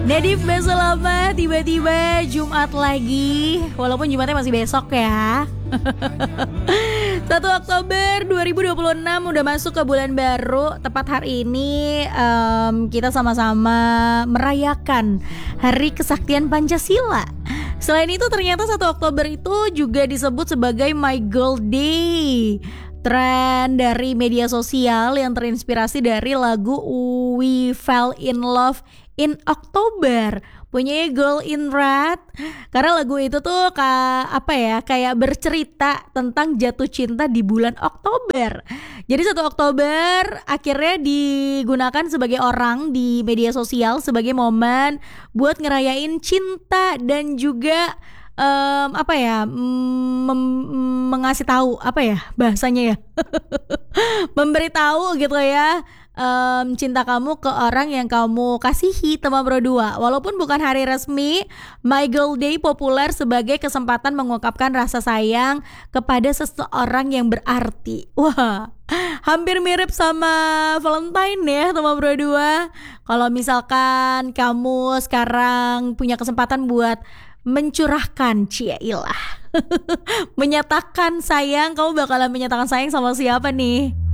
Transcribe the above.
Nadif Basolama, tiba-tiba Jumat lagi. Walaupun Jumatnya masih besok ya. 1 Oktober 2026 udah masuk ke bulan baru. Tepat hari ini kita sama-sama merayakan Hari Kesaktian Pancasila. Selain itu ternyata 1 Oktober itu juga disebut sebagai My Girl Day. Tren dari media sosial yang terinspirasi dari lagu We Fell in Love in October punya Girl in Red, karena lagu itu tuh kayak bercerita tentang jatuh cinta di bulan Oktober. Jadi 1 Oktober akhirnya digunakan sebagai orang di media sosial sebagai momen buat ngerayain cinta dan juga mengasih tahu bahasanya ya memberitahu gitu ya, cinta kamu ke orang yang kamu kasihi, teman berdua. Walaupun bukan hari resmi, My Girl Day populer sebagai kesempatan mengungkapkan rasa sayang kepada seseorang yang berarti. Wah, hampir mirip sama Valentine ya teman berdua. Kalau misalkan kamu sekarang punya kesempatan buat mencurahkan menyatakan sayang, kamu bakalan menyatakan sayang sama siapa nih?